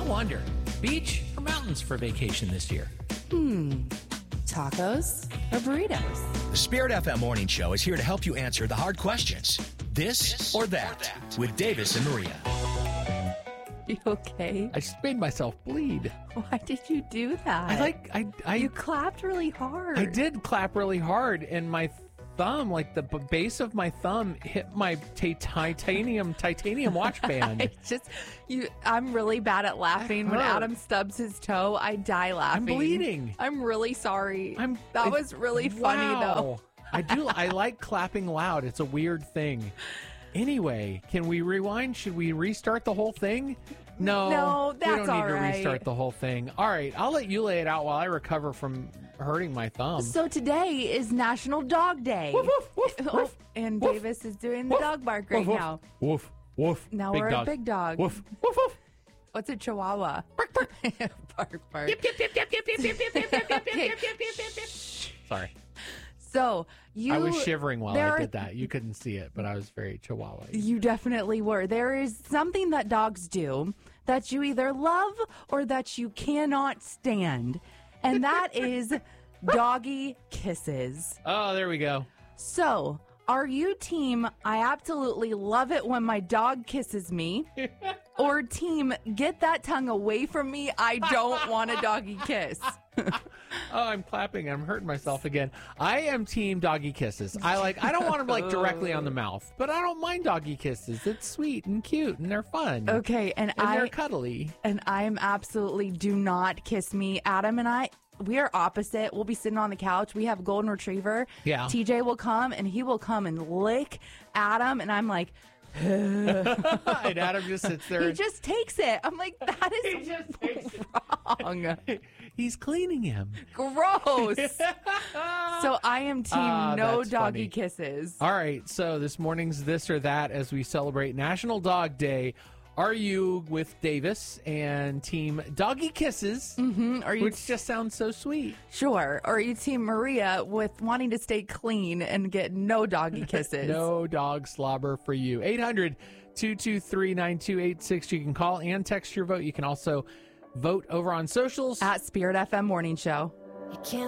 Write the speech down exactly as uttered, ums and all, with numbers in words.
wonder, beach or mountains for vacation this year? Hmm. Tacos or burritos? The Spirit F M Morning Show is here to help you answer the hard questions. This, this or, that, or that with Davis and Maria. You okay? I just made myself bleed. Why did you do that? I like I I You clapped really hard. I did clap really hard, and my thumb, like the b- base of my thumb, hit my t- titanium titanium watch band. I just you. I'm really bad at laughing. When Adam stubs his toe, I die laughing. I'm bleeding. I'm really sorry. I'm. That it, was really funny wow. though. I do. I like clapping loud. It's a weird thing. Anyway, can we rewind? Should we restart the whole thing? No, no, that's we don't all need right. to restart the whole thing. All right, I'll let you lay it out while I recover from hurting my thumb. So today is National Dog Day. Woof, woof, woof, oh, woof, and woof, Davis is doing the woof, dog bark right woof, now. Woof, woof. Now big we're dog. a big dog. Woof, woof, woof. What's a chihuahua? Bark, bark. bark, bark. Yip, yip, yip, yip, yip, yip, yip, yip, yip, yip, yip, yip, yip, yip, yip, yip. Sorry. So you, I was shivering while there I are- did that. You couldn't see it, but I was very chihuahua. You definitely were. There is something that dogs do that you either love or that you cannot stand, and that is doggy kisses. Oh, there we go. So, are you team, I absolutely love it when my dog kisses me, or team, get that tongue away from me, I don't want a doggy kiss? Oh, I'm clapping. I'm hurting myself again. I am team doggy kisses. I like. I don't want them like directly on the mouth, but I don't mind doggy kisses. It's sweet and cute and they're fun. Okay, and, and I they're cuddly. And I am absolutely do not kiss me. Adam and I, we are opposite. We'll be sitting on the couch. We have a golden retriever. Yeah. T J will come and he will come and lick Adam, and I'm like, And Adam just sits there. he and, just takes it. I'm like, that He is just takes it. wrong. He's cleaning him. Gross. So I am team Ah, no that's doggy funny. kisses. All right. So this morning's This or That as we celebrate National Dog Day. Are you with Davis and team doggy kisses? Mm-hmm. Are you Which just sounds so sweet. sure? Or are you team Maria with wanting to stay clean and get no doggy kisses? No dog slobber for you. eight hundred, two two three, nine two eight six. You can call and text your vote. You can also vote over on socials. At Spirit F M Morning Show. You can't